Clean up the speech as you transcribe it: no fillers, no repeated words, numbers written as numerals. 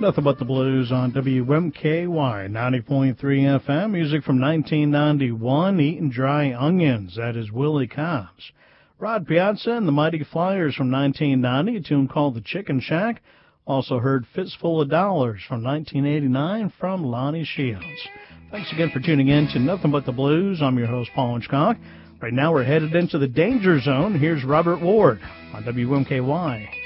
Nothing but the blues on WMKY 90.3 FM. Music from 1991, Eating Dry Onions. That is Willie Cobbs. Rod Piazza and the Mighty Flyers from 1990, a tune called The Chicken Shack. Also heard Fistful of Dollars from 1989 from Lonnie Shields. Thanks again for tuning in to Nothing But the Blues. I'm your host, Paul Hitchcock. Right now we're headed into the Danger Zone. Here's Robert Ward on WMKY